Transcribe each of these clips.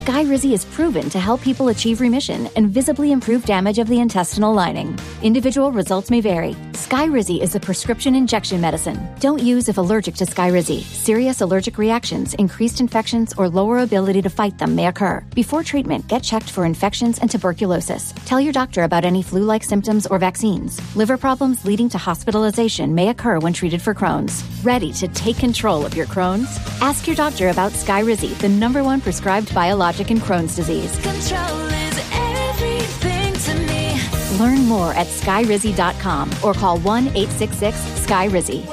Skyrizi is proven to help people achieve remission and visibly improve damage of the intestinal lining. Individual results may vary. Skyrizi is a prescription injection medicine. Don't use if allergic to Skyrizi. Serious allergic reactions, increased infections, or lower ability to fight them may occur. Before treatment, get checked for infections and tuberculosis. Tell your doctor about any flu-like symptoms or vaccines. Liver problems leading to hospitalization may occur when treated for Crohn's. Ready to take control of your Crohn's? Ask your doctor about Skyrizi, the #1 prescribed biologic in Crohn's disease. Control is everything to me. Learn more at skyrizi.com or call 1-866-SKYRIZI.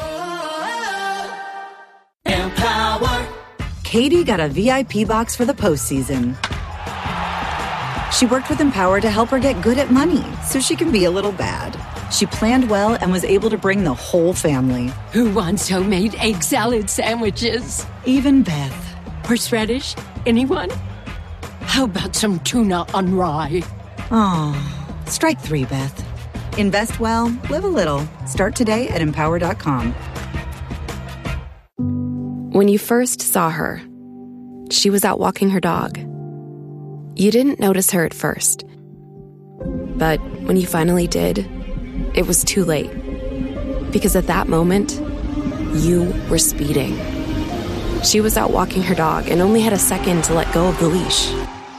Empower. Katie got a VIP box for the postseason. She worked with Empower to help her get good at money so she can be a little bad. She planned well and was able to bring the whole family. Who wants homemade egg salad sandwiches? Even Beth. Horseradish? Anyone? How about some tuna on rye? Oh, strike 3, Beth. Invest well, live a little. Start today at Empower.com. When you first saw her, she was out walking her dog. You didn't notice her at first. But when you finally did, it was too late. Because at that moment, you were speeding. She was out walking her dog and only had a second to let go of the leash.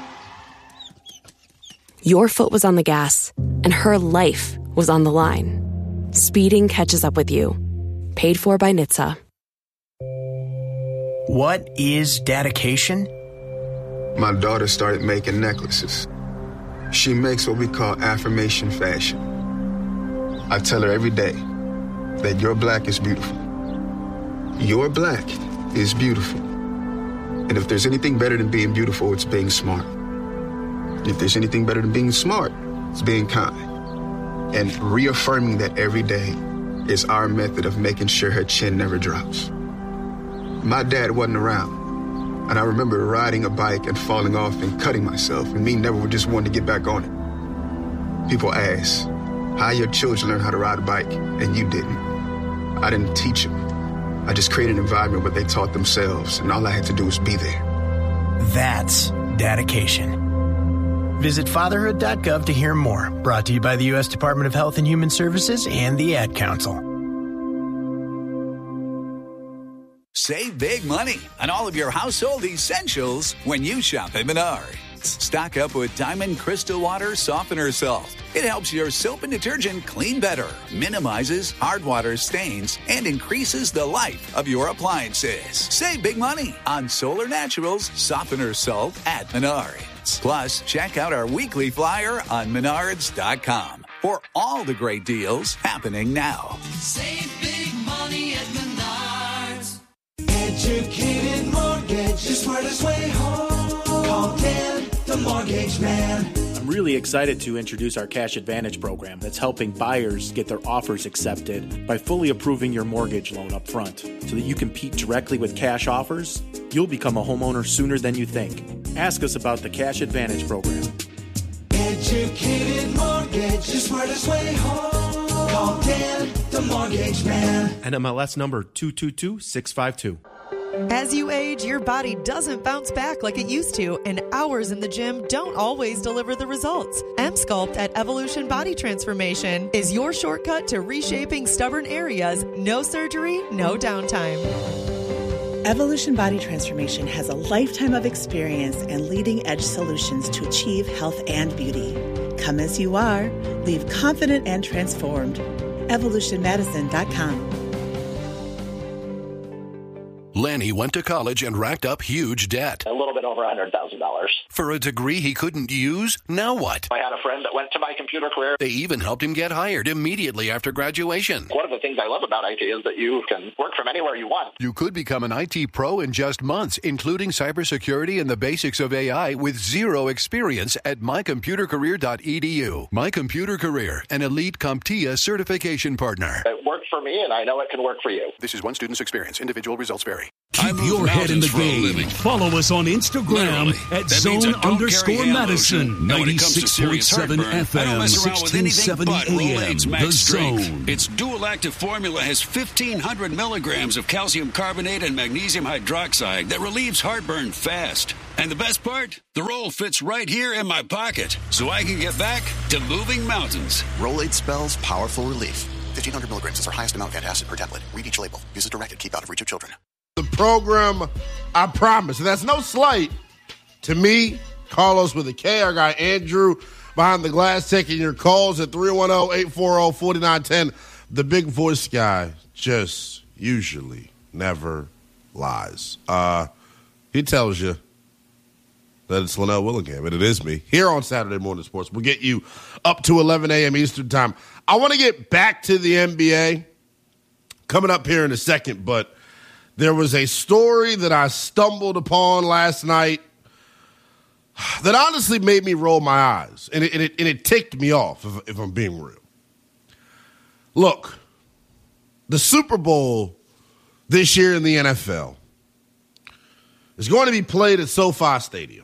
Your foot was on the gas, and her life was on the line. Speeding catches up with you. Paid for by NHTSA. What is dedication? My daughter started making necklaces. She makes what we call affirmation fashion. I tell her every day that your black is beautiful. Your black is beautiful. And if there's anything better than being beautiful, it's being smart. If there's anything better than being smart, it's being kind. And reaffirming that every day is our method of making sure her chin never drops. My dad wasn't around, and I remember riding a bike and falling off and cutting myself, and me never just wanting to get back on it. People ask, how your children learn how to ride a bike, and you didn't? I didn't teach them. I just created an environment where they taught themselves, and all I had to do was be there. That's dedication. Visit fatherhood.gov to hear more. Brought to you by the U.S. Department of Health and Human Services and the Ad Council. Save big money on all of your household essentials when you shop at Menards. Stock up with Diamond Crystal Water Softener Salt. It helps your soap and detergent clean better, minimizes hard water stains, and increases the life of your appliances. Save big money on Solar Naturals Softener Salt at Menards. Plus, check out our weekly flyer on Menards.com for all the great deals happening now. Save big money at Menards. Educated mortgage, the smartest way home. Call Dan, the mortgage man. I'm really excited to introduce our Cash Advantage program that's helping buyers get their offers accepted by fully approving your mortgage loan up front. So that you compete directly with cash offers, you'll become a homeowner sooner than you think. Ask us about the Cash Advantage program. Educated mortgage, the smartest way home. Call Dan, the mortgage man. NMLS number 222652. As you age, your body doesn't bounce back like it used to, and hours in the gym don't always deliver the results. M-Sculpt at Evolution Body Transformation is your shortcut to reshaping stubborn areas. No surgery, no downtime. Evolution Body Transformation has a lifetime of experience and leading-edge solutions to achieve health and beauty. Come as you are. Leave confident and transformed. EvolutionMedicine.com. Lanny went to college and racked up huge debt. A little bit over $100,000. For a degree he couldn't use? Now what? I had a friend that went to My Computer Career. They even helped him get hired immediately after graduation. One of the things I love about IT is that you can work from anywhere you want. You could become an IT pro in just months, including cybersecurity and the basics of AI with zero experience at mycomputercareer.edu. My Computer Career, an elite CompTIA certification partner. It works worked for me, and I know it can work for you. This is one student's experience. Individual results vary. Keep your head in the game. Follow us on Instagram at zone_Madison. 96.7 FM, 1670 AM. The Zone. Its dual active formula has 1,500 milligrams of calcium carbonate and magnesium hydroxide that relieves heartburn fast. And the best part? The roll fits right here in my pocket, so I can get back to moving mountains. Rolade spells powerful relief. 1,500 milligrams is our highest amount of antacid per tablet. Read each label. Use as directed. Keep out of reach of children. The program, I promise. That's no slight to me, Carlos with a K. Our guy Andrew behind the glass taking your calls at 310-840-4910. The big voice guy just usually never lies. He tells you that it's Linnell Willingham, and it is me, here on Saturday Morning Sports. We'll get you up to 11 a.m. Eastern Time. I want to get back to the NBA coming up here in a second, but there was a story that I stumbled upon last night that honestly made me roll my eyes, and it ticked me off, if I'm being real. Look, the Super Bowl this year in the NFL is going to be played at SoFi Stadium.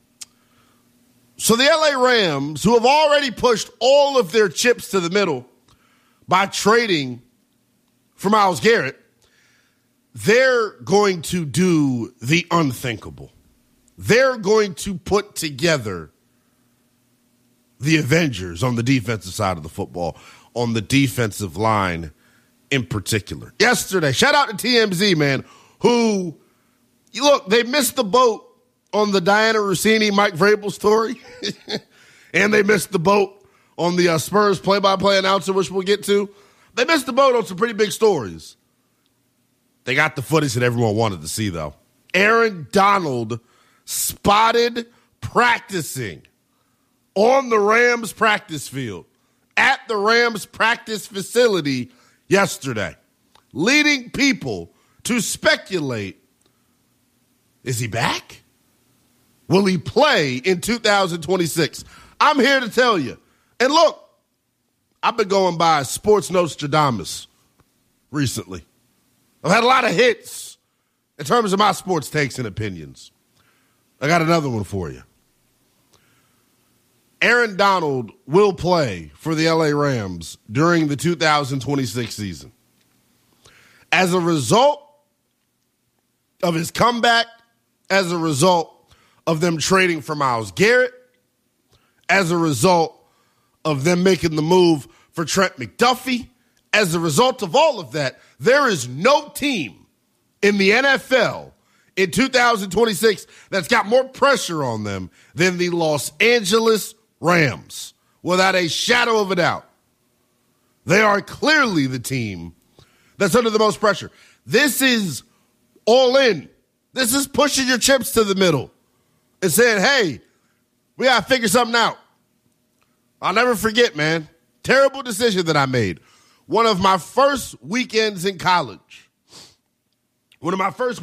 So the LA Rams, who have already pushed all of their chips to the middle by trading for Myles Garrett, they're going to do the unthinkable. They're going to put together the Avengers on the defensive side of the football, on the defensive line in particular. Yesterday, shout out to TMZ, man, who, look, they missed the boat on the Diana Rossini, Mike Vrabel story, and they missed the boat on the Spurs play-by-play announcer, which we'll get to. They missed the boat on some pretty big stories. They got the footage that everyone wanted to see, though. Aaron Donald spotted practicing on the Rams practice field at the Rams practice facility yesterday, leading people to speculate, is he back? Will he play in 2026? I'm here to tell you. And look, I've been going by Sports Nostradamus recently. I've had a lot of hits in terms of my sports takes and opinions. I got another one for you. Aaron Donald will play for the LA Rams during the 2026 season. As a result of his comeback, as a result of them trading for Myles Garrett, as a result of them making the move for Trent McDuffie, as a result of all of that, there is no team in the NFL in 2026 that's got more pressure on them than the Los Angeles Rams, without a shadow of a doubt. They are clearly the team that's under the most pressure. This is all in. This is pushing your chips to the middle and saying, hey, we got to figure something out. I'll never forget, man. Terrible decision that I made. One of my first weekends in college, some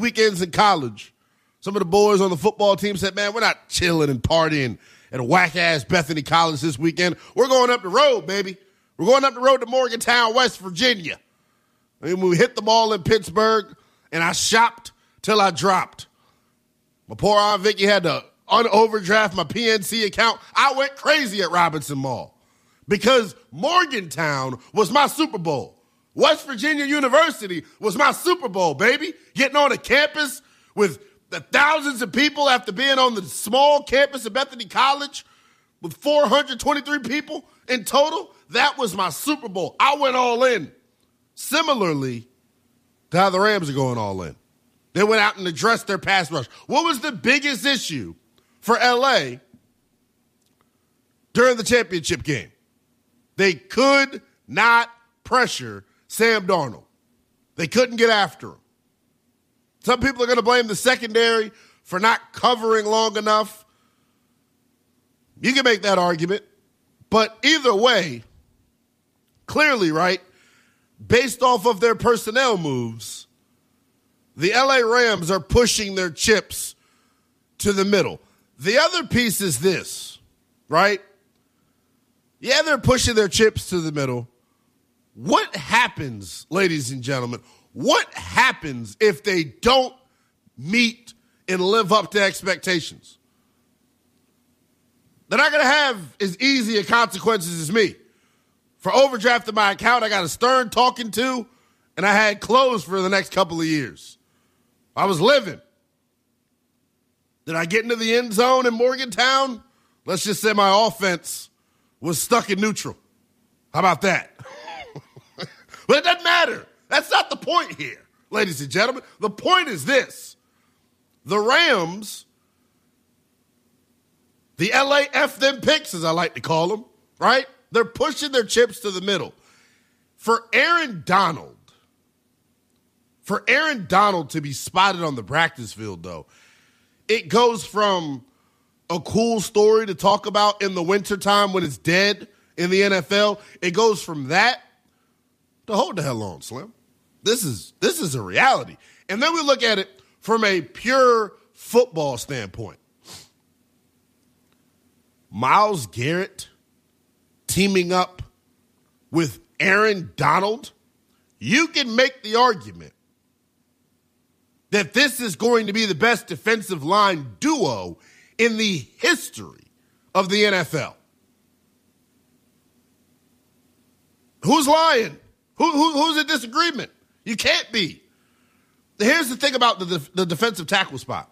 of the boys on the football team said, man, we're not chilling and partying at a whack-ass Bethany College this weekend. We're going up the road, baby. We're going up the road to Morgantown, West Virginia. And we hit the mall in Pittsburgh, and I shopped till I dropped. My poor Aunt Vicky had to overdraft my PNC account. I went crazy at Robinson Mall because Morgantown was my Super Bowl. West Virginia University was my Super Bowl, baby. Getting on a campus with the thousands of people after being on the small campus of Bethany College with 423 people in total. That was my Super Bowl. I went all in. Similarly to how the Rams are going all in. They went out and addressed their pass rush. What was the biggest issue for L.A. during the championship game? They could not pressure Sam Darnold. They couldn't get after him. Some people are going to blame the secondary for not covering long enough. You can make that argument. But either way, clearly, right, based off of their personnel moves, the LA Rams are pushing their chips to the middle. The other piece is this, right? Yeah, they're pushing their chips to the middle. What happens, ladies and gentlemen, what happens if they don't meet and live up to expectations? They're not going to have as easy a consequences as me. For overdrafting my account, I got a stern talking to, and I had closed for the next couple of years. I was living. Did I get into the end zone in Morgantown? Let's just say my offense was stuck in neutral. How about that? But it doesn't matter. That's not the point here, ladies and gentlemen. The point is this. The Rams, the LA F them picks, as I like to call them, right? They're pushing their chips to the middle. For Aaron Donald to be spotted on the practice field, though, it goes from a cool story to talk about in the wintertime when it's dead in the NFL. It goes from that to hold the hell on, Slim. This is a reality. And then we look at it from a pure football standpoint. Myles Garrett teaming up with Aaron Donald, you can make the argument that this is going to be the best defensive line duo in the history of the NFL. Who's lying? Who's in disagreement? You can't be. Here's the thing about the defensive tackle spot.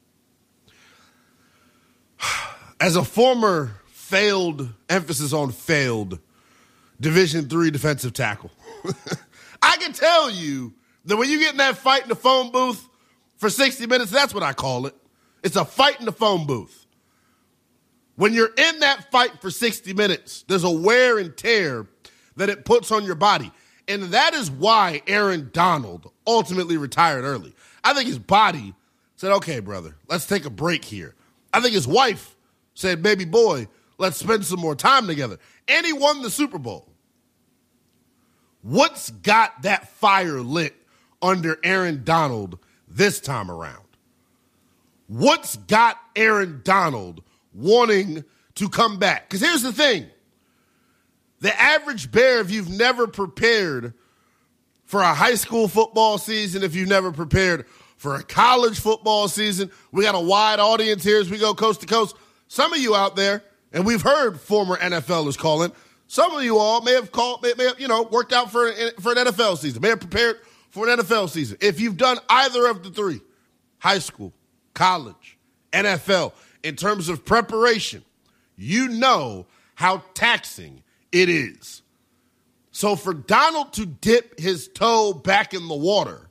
As a former failed, emphasis on failed, Division III defensive tackle, I can tell you that when you get in that fight in the phone booth for 60 minutes, that's what I call it. It's a fight in the phone booth. When you're in that fight for 60 minutes, there's a wear and tear that it puts on your body. And that is why Aaron Donald ultimately retired early. I think his body said, okay, brother, let's take a break here. I think his wife said, baby boy, let's spend some more time together. And he won the Super Bowl. What's got that fire lit under Aaron Donald this time around? What's got Aaron Donald wanting to come back? Because here's the thing. The average Bear, if you've never prepared for a high school football season, if you've never prepared for a college football season, we got a wide audience here as we go coast to coast. Some of you out there, and we've heard former NFLers calling, some of you all may have worked out for an NFL season, may have prepared for an NFL season. If you've done either of the three, high school, college, NFL, in terms of preparation, you know how taxing it is. So for Donald to dip his toe back in the water,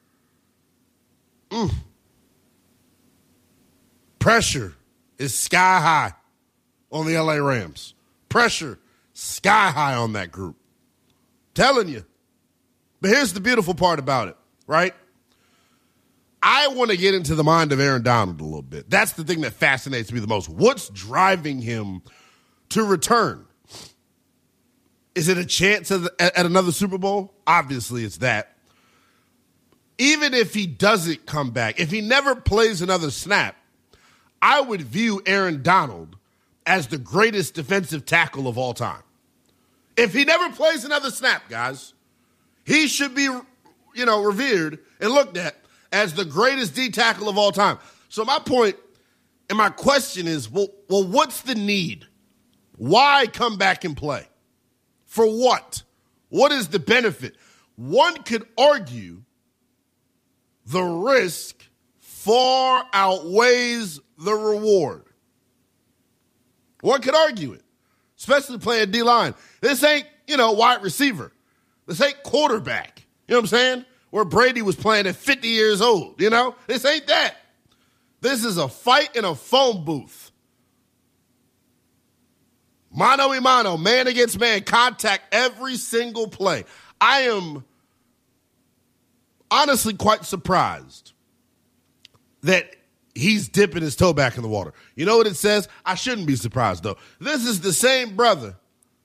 pressure is sky high on the LA Rams. Pressure sky high on that group. Telling you. But here's the beautiful part about it, right? I want to get into the mind of Aaron Donald a little bit. That's the thing that fascinates me the most. What's driving him to return? Is it a chance at another Super Bowl? Obviously, it's that. Even if he doesn't come back, if he never plays another snap, I would view Aaron Donald as the greatest defensive tackle of all time. If he never plays another snap, guys, he should be, revered and looked at as the greatest D tackle of all time. So my point and my question is, well, what's the need? Why come back and play? For what? What is the benefit? One could argue the risk far outweighs the reward. One could argue it, especially playing D-line. This ain't, wide receiver. This ain't quarterback. You know what I'm saying? Where Brady was playing at 50 years old, This ain't that. This is a fight in a phone booth. Mano a mano, man against man, contact every single play. I am honestly quite surprised that he's dipping his toe back in the water. You know what it says? I shouldn't be surprised, though. This is the same brother.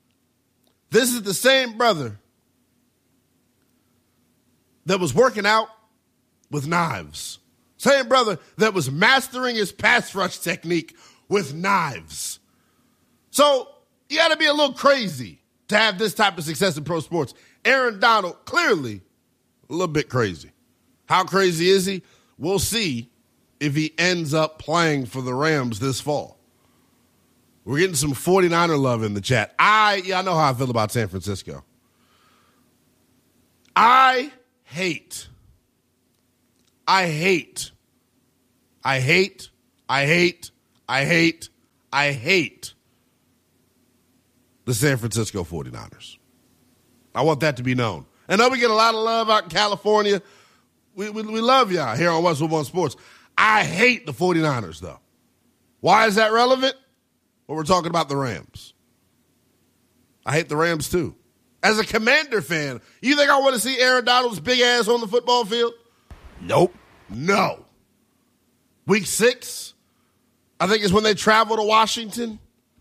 That was working out with knives. Same brother that was mastering his pass rush technique with knives. So you got to be a little crazy to have this type of success in pro sports. Aaron Donald, clearly a little bit crazy. How crazy is he? We'll see if he ends up playing for the Rams this fall. We're getting some 49er love in the chat. I know how I feel about San Francisco. I hate the San Francisco 49ers. I want that to be known. I know we get a lot of love out in California. We love y'all here on Westwood One Sports. I hate the 49ers, though. Why is that relevant? Well, we're talking about the Rams. I hate the Rams, too. As a Commander fan, you think I want to see Aaron Donald's big ass on the football field? Nope. No. Week 6, I think is when they travel to Washington.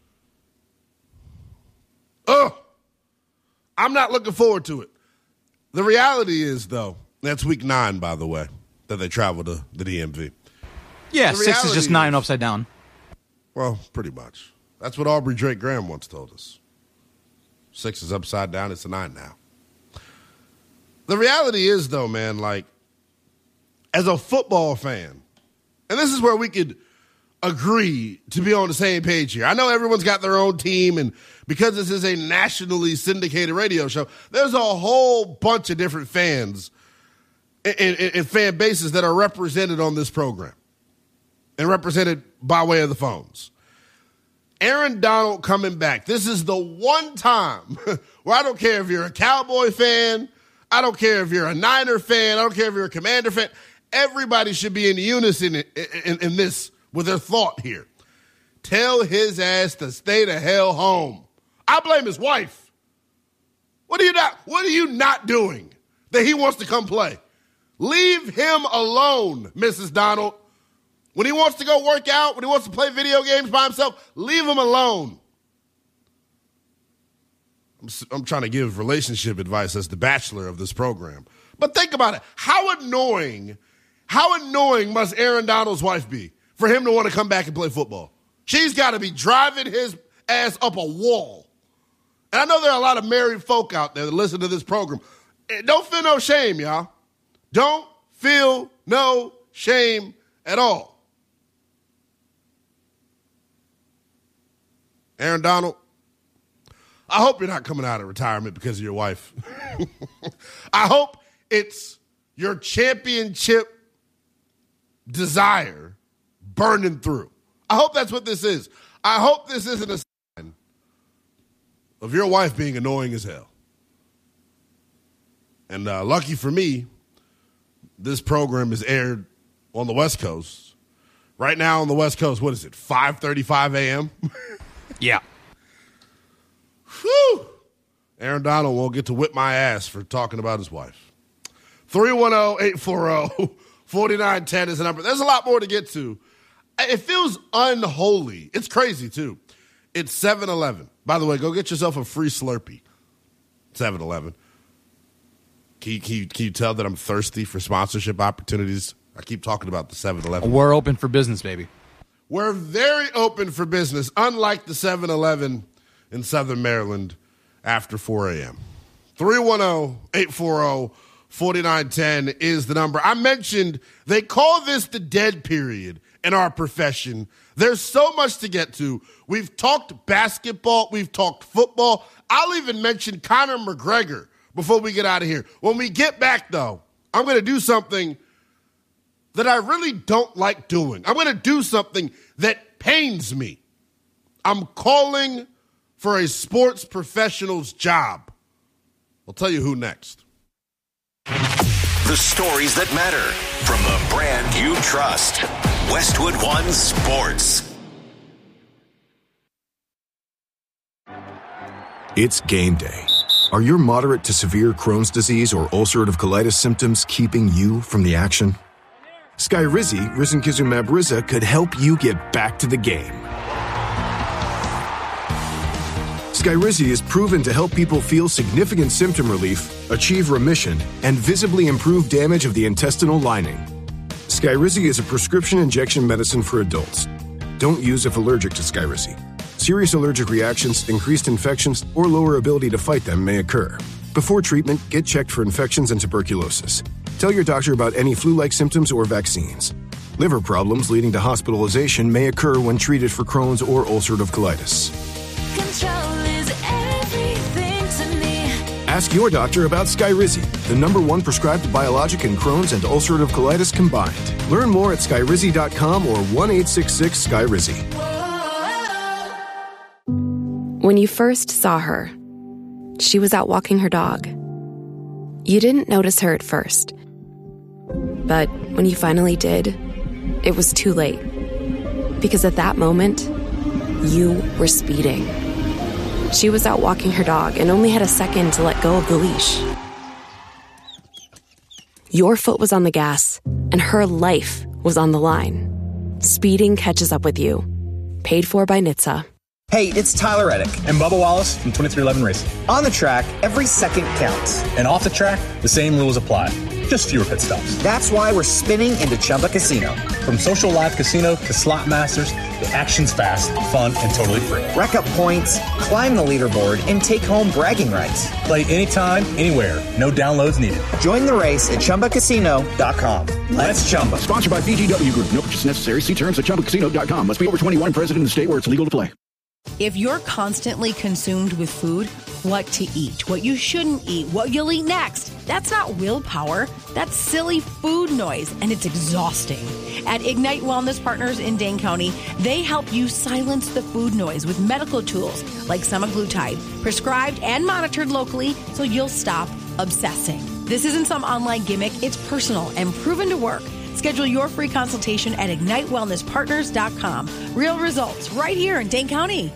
I'm not looking forward to it. The reality is, though, that's week 9, by the way, that they travel to the DMV. Yeah, 6 is just 9 upside down. Well, pretty much. That's what Aubrey Drake Graham once told us. 6 is upside down. It's a 9 now. The reality is, though, man, like, as a football fan, and this is where we could agree to be on the same page here. I know everyone's got their own team, and because this is a nationally syndicated radio show, there's a whole bunch of different fans and fan bases that are represented on this program and represented by way of the phones. Aaron Donald coming back. This is the one time where I don't care if you're a Cowboy fan, I don't care if you're a Niner fan, I don't care if you're a Commander fan. Everybody should be in unison in this with their thought here. Tell his ass to stay the hell home. I blame his wife. What are you not doing that he wants to come play? Leave him alone, Mrs. Donald. When he wants to go work out, when he wants to play video games by himself, leave him alone. I'm trying to give relationship advice as the bachelor of this program. But think about it. How annoying must Aaron Donald's wife be for him to want to come back and play football? She's got to be driving his ass up a wall. And I know there are a lot of married folk out there that listen to this program. Don't feel no shame, y'all. Don't feel no shame at all. Aaron Donald, I hope you're not coming out of retirement because of your wife. I hope it's your championship desire burning through. I hope that's what this is. I hope this isn't a sign of your wife being annoying as hell. And lucky for me, this program is aired on the West Coast. Right now on the West Coast, what is it, 5:35 a.m.? Yeah. Whew. Aaron Donald won't get to whip my ass for talking about his wife. 310-840-4910 is the number. There's a lot more to get to. It feels unholy. It's crazy, too. It's 7-Eleven. By the way, go get yourself a free Slurpee. 7-Eleven. Can you tell that I'm thirsty for sponsorship opportunities? I keep talking about the 7-Eleven. We're open for business, baby. We're very open for business, unlike the 7-Eleven in Southern Maryland after 4 a.m. 310-840-4910 is the number. I mentioned they call this the dead period in our profession. There's so much to get to. We've talked basketball. We've talked football. I'll even mention Conor McGregor before we get out of here. When we get back, though, I'm going to do something that I really don't like doing. I'm going to do something that pains me. I'm calling for a sports professional's job. I'll tell you who next. The stories that matter from the brand you trust. Westwood One Sports. It's game day. Are your moderate to severe Crohn's disease or ulcerative colitis symptoms keeping you from the action? Skyrizi, risankizumab Riza, could help you get back to the game. Skyrizi is proven to help people feel significant symptom relief, achieve remission, and visibly improve damage of the intestinal lining. Skyrizi is a prescription injection medicine for adults. Don't use if allergic to Skyrizi. Serious allergic reactions, increased infections, or lower ability to fight them may occur. Before treatment, get checked for infections and tuberculosis. Tell your doctor about any flu-like symptoms or vaccines. Liver problems leading to hospitalization may occur when treated for Crohn's or ulcerative colitis. Control is everything to me. Ask your doctor about Skyrizi, the #1 prescribed biologic in Crohn's and ulcerative colitis combined. Learn more at skyrizi.com or 1-866-SKYRIZI. When you first saw her, she was out walking her dog. You didn't notice her at first. But when you finally did, it was too late. Because at that moment, you were speeding. She was out walking her dog and only had a second to let go of the leash. Your foot was on the gas, and her life was on the line. Speeding catches up with you. Paid for by NHTSA. Hey, it's Tyler Reddick. And Bubba Wallace from 2311 Racing. On the track, every second counts. And off the track, the same rules apply. Just fewer pit stops. That's why we're spinning into Chumba Casino. From social live casino to slot masters, the action's fast, fun, and totally free. Rack up points, climb the leaderboard, and take home bragging rights. Play anytime, anywhere. No downloads needed. Join the race at ChumbaCasino.com. Let's Chumba. Sponsored by VGW Group. No purchase necessary. See terms at ChumbaCasino.com. Must be over 21, present in the state where it's legal to play. If you're constantly consumed with food, what to eat, what you shouldn't eat, what you'll eat next, that's not willpower. That's silly food noise, and it's exhausting. At Ignite Wellness Partners in Dane County, they help you silence the food noise with medical tools like semaglutide, prescribed and monitored locally so you'll stop obsessing. This isn't some online gimmick. It's personal and proven to work. Schedule your free consultation at IgniteWellnessPartners.com. Real results right here in Dane County.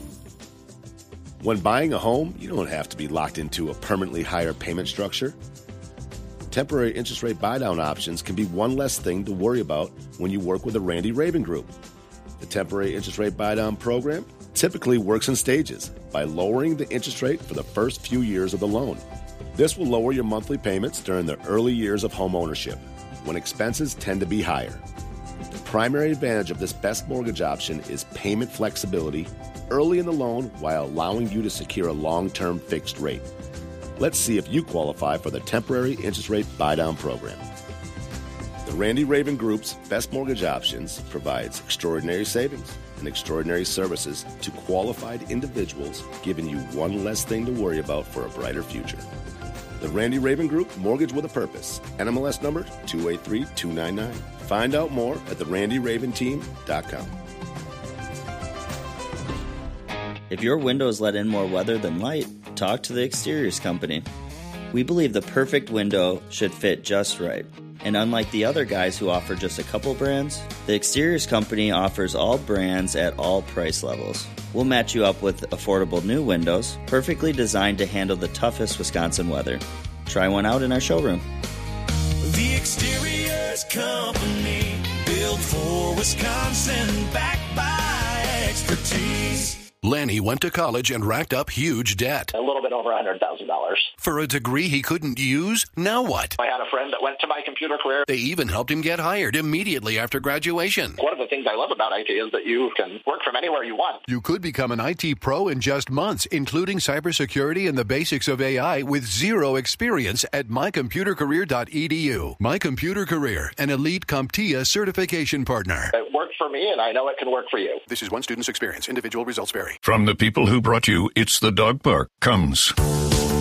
When buying a home, you don't have to be locked into a permanently higher payment structure. Temporary interest rate buy-down options can be one less thing to worry about when you work with the Randy Raven Group. The temporary interest rate buy-down program typically works in stages by lowering the interest rate for the first few years of the loan. This will lower your monthly payments during the early years of home ownership, when expenses tend to be higher. The primary advantage of this best mortgage option is payment flexibility early in the loan while allowing you to secure a long-term fixed rate. Let's see if you qualify for the temporary interest rate buy-down program. The Randy Raven Group's best mortgage options provides extraordinary savings and extraordinary services to qualified individuals, giving you one less thing to worry about for a brighter future. The Randy Raven Group, Mortgage with a Purpose. NMLS number 283299. Find out more at therandyraventeam.com. If your windows let in more weather than light, talk to the Exteriors Company. We believe the perfect window should fit just right. And unlike the other guys who offer just a couple brands, the Exteriors Company offers all brands at all price levels. We'll match you up with affordable new windows, perfectly designed to handle the toughest Wisconsin weather. Try one out in our showroom. The Exteriors Company, built for Wisconsin, backed by expertise. Lanny went to college and racked up huge debt. A little bit over $100,000. For a degree he couldn't use? Now what? I had a friend that went to My Computer Career. They even helped him get hired immediately after graduation. One of the things I love about IT is that you can work from anywhere you want. You could become an IT pro in just months, including cybersecurity and the basics of AI with zero experience at mycomputercareer.edu. My Computer Career, an elite CompTIA certification partner. It worked for me, and I know it can work for you. This is one student's experience. Individual results vary. From the people who brought you It's the Dog Park comes